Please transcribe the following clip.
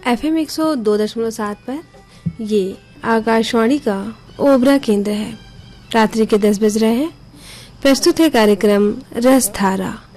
FM 102.7 पर ये आकाशवाणी का ओबरा केंद्र है। रात्रि के 10 बज रहे हैं। प्रस्तुत है कार्यक्रम रसधारा।